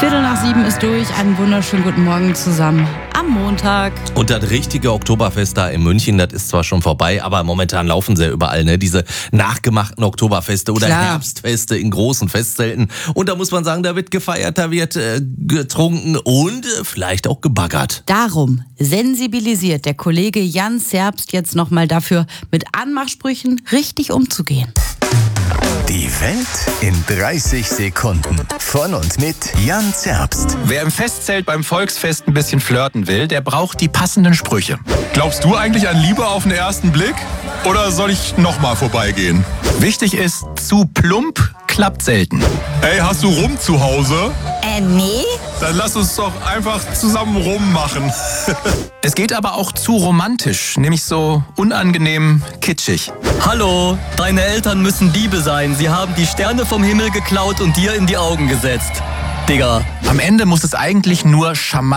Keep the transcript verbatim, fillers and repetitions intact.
Viertel nach sieben ist durch. Einen wunderschönen guten Morgen zusammen am Montag. Und das richtige Oktoberfest da in München, das ist zwar schon vorbei, aber momentan laufen sie ja überall, ne? Diese nachgemachten Oktoberfeste oder Klar. Herbstfeste in großen Festzelten. Und da muss man sagen, da wird gefeiert, da wird äh, getrunken und äh, vielleicht auch gebaggert. Darum sensibilisiert der Kollege Jan Zerbst jetzt nochmal dafür, mit Anmachsprüchen richtig umzugehen. Die Welt in dreißig Sekunden. Von und mit Jan Zerbst. Wer im Festzelt beim Volksfest ein bisschen flirten will, der braucht die passenden Sprüche. Glaubst du eigentlich an Liebe auf den ersten Blick? Oder soll ich nochmal vorbeigehen? Wichtig ist, zu plump klappt selten. Ey, hast du Rum zu Hause? Äh, nee? Dann lass uns doch einfach zusammen rummachen. Es geht aber auch zu romantisch, nämlich so unangenehm kitschig. Hallo, deine Eltern müssen Diebe sein. Sie haben die Sterne vom Himmel geklaut und dir in die Augen gesetzt. Digga. Am Ende muss es eigentlich nur charmant